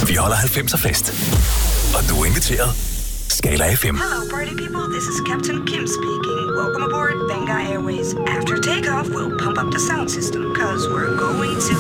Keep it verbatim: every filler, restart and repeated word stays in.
Vi holder halvfemser fest. Og du er inviteret. Skala F M. Hello, party people. This is Captain Kim speaking. Welcome aboard Benga Airways. After takeoff, we'll pump up the sound system, cause we're going to